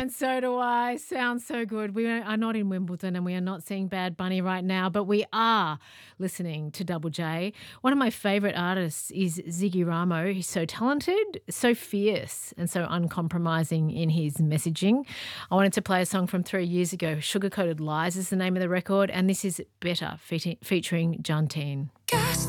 And so do I. Sounds so good. We are not in Wimbledon and we are not seeing Bad Bunny right now, but we are listening to Double J. One of my favourite artists is Ziggy Ramo. He's so talented, so fierce, and so uncompromising in his messaging. I wanted to play a song from 3 years ago. Sugar Coated Lies is the name of the record, and this is Better featuring Jantine.